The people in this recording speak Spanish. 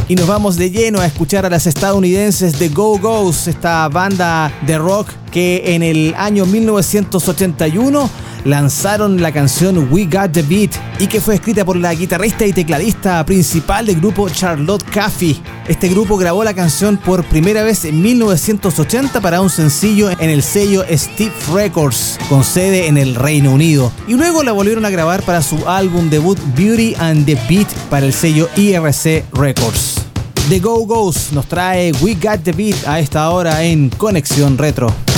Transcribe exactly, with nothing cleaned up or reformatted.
Y nos vamos de lleno a escuchar a las estadounidenses de Go-Go's, esta banda de rock que en el año mil novecientos ochenta y uno lanzaron la canción We Got the Beat y que fue escrita por la guitarrista y tecladista principal del grupo Charlotte Caffey. Este grupo grabó la canción por primera vez en mil novecientos ochenta para un sencillo en el sello Stiff Records, con sede en el Reino Unido, y luego la volvieron a grabar para su álbum debut Beauty and the Beat para el sello I R C Records. The Go-Go's nos trae We Got the Beat a esta hora en Conexión Retro.